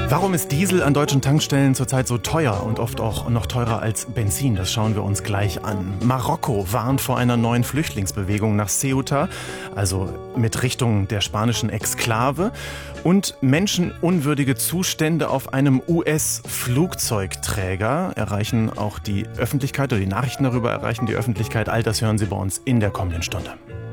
Warum ist Diesel an deutschen Tankstellen zurzeit so teuer und oft auch noch teurer als Benzin? Das schauen wir uns gleich an. Marokko warnt vor einer neuen Flüchtlingsbewegung nach Ceuta, also mit Richtung der spanischen Exklave. Und menschenunwürdige Zustände auf einem US-Flugzeugträger erreichen auch die Öffentlichkeit, oder die Nachrichten darüber erreichen die Öffentlichkeit. All das hören Sie bei uns in der kommenden Stunde.